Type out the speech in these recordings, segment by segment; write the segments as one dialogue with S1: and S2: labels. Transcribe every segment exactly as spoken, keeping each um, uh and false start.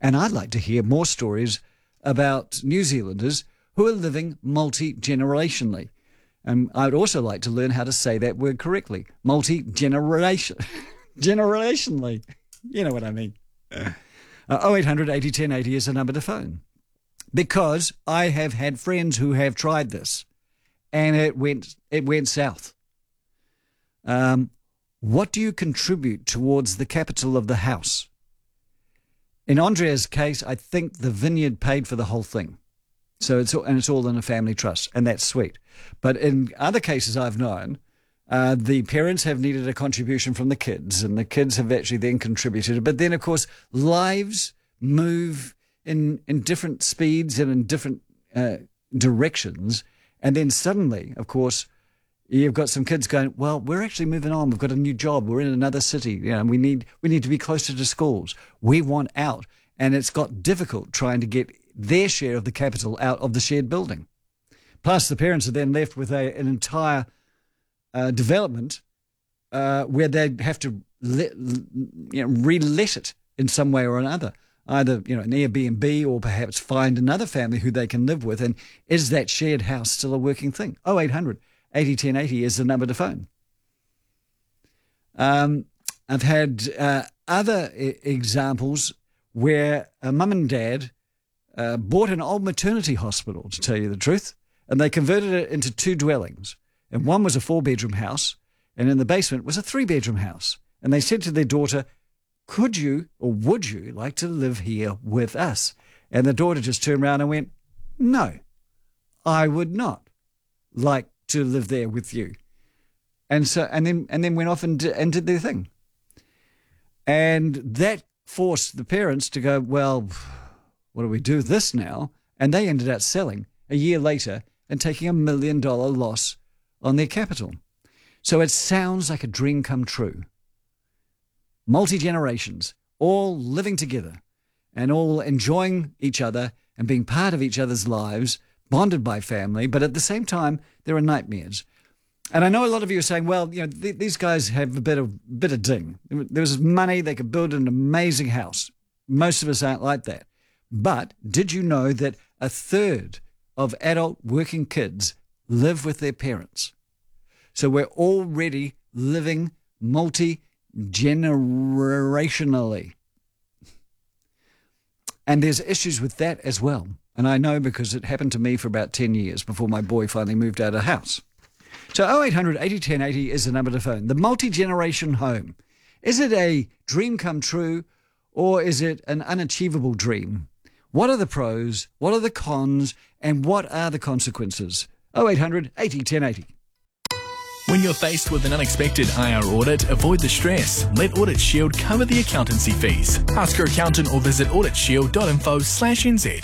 S1: And I'd like to hear more stories about New Zealanders who are living multi-generationally. And I'd also like to learn how to say that word correctly. Multi-generation, generationally. You know what I mean. Uh, oh eight hundred eighty ten eighty is the number to phone. Because I have had friends who have tried this and it went it went south. Um, what do you contribute towards the capital of the house? In Andrea's case, I think the vineyard paid for the whole thing. So it's all, and it's all in a family trust, and that's sweet. But in other cases I've known, uh, the parents have needed a contribution from the kids, and the kids have actually then contributed. But then, of course, lives move in in different speeds and in different uh, directions, and then suddenly, of course, you've got some kids going, well, we're actually moving on. We've got a new job. We're in another city. You know, we need we need to be closer to schools. We want out, and it's got difficult trying to get their share of the capital out of the shared building. Plus, the parents are then left with a, an entire uh, development uh, where they have to let, you know, relet it in some way or another. Either, you know, an Airbnb or perhaps find another family who they can live with. And is that shared house still a working thing? oh eight hundred eighty ten eighty is the number to phone. Um, I've had uh, other I- examples where a mum and dad uh, bought an old maternity hospital, to tell you the truth, and they converted it into two dwellings. And one was a four-bedroom house, and in the basement was a three-bedroom house. And they said to their daughter, could you or would you like to live here with us? And the daughter just turned around and went, no, I would not like to live there with you. And so, and then, and then went off and did, and did their thing. And that forced the parents to go, well, what do we do with this now? And they ended up selling a year later and taking a million dollar loss on their capital. So it sounds like a dream come true. Multi-generations, all living together and all enjoying each other and being part of each other's lives, bonded by family, but at the same time, there are nightmares. And I know a lot of you are saying, well, you know, th- these guys have a bit of, bit of ding. There was money, they could build an amazing house. Most of us aren't like that. But did you know that a third of adult working kids live with their parents? So we're already living multi-generationally. And there's issues with that as well. And I know because it happened to me for about ten years before my boy finally moved out of the house. So oh eight hundred eighty ten eighty is the number to phone. The multi-generation home. Is it a dream come true or is it an unachievable dream? What are the pros? What are the cons? And what are the consequences? oh eight hundred eighty ten eighty.
S2: When you're faced with an unexpected I R audit, avoid the stress. Let Audit Shield cover the accountancy fees. Ask your accountant or visit auditshield dot info slash n z.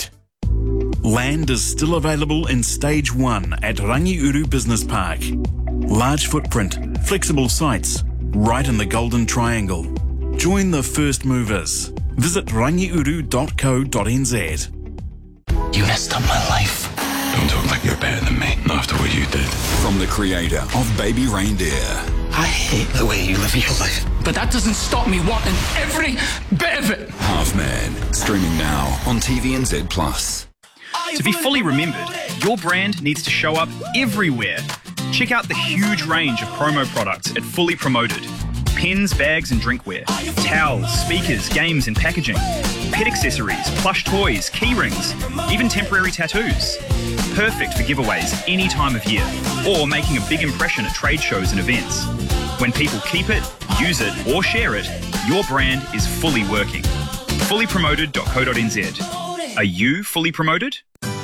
S3: Land is still available in Stage one at Rangiuru Business Park. Large footprint, flexible sites, right in the Golden Triangle. Join the first movers. Visit rangiuru dot co dot n z.
S4: You messed up my life. Don't talk like you're better than me, not after what you did.
S5: From the creator of Baby Reindeer.
S4: I hate the way you live your life, but that doesn't stop me wanting every bit of it.
S5: Half Man, streaming now on T V N Z plus.
S6: To be fully remembered, your brand needs to show up everywhere. Check out the huge range of promo products at Fully Promoted. Pens, bags and drinkware, towels, speakers, games and packaging, pet accessories, plush toys, key rings, even temporary tattoos. Perfect for giveaways any time of year, or making a big impression at trade shows and events. When people keep it, use it or share it, your brand is fully working. fully promoted dot co dot n z. Are you fully promoted?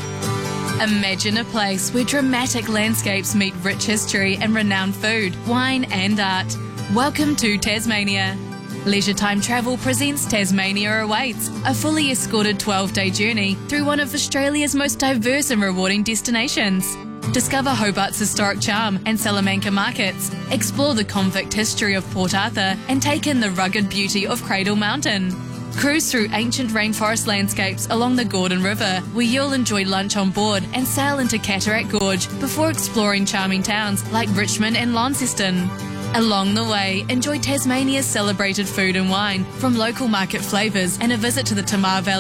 S7: Imagine a place where dramatic landscapes meet rich history and renowned food, wine and art. Welcome to Tasmania. Leisure Time Travel presents Tasmania Awaits, a fully escorted twelve-day journey through one of Australia's most diverse and rewarding destinations. Discover Hobart's historic charm and Salamanca markets, explore the convict history of Port Arthur and take in the rugged beauty of Cradle Mountain. Cruise through ancient rainforest landscapes along the Gordon River, where you'll enjoy lunch on board and sail into Cataract Gorge before exploring charming towns like Richmond and Launceston. Along the way, enjoy Tasmania's celebrated food and wine, from local market flavours and a visit to the Tamar Valley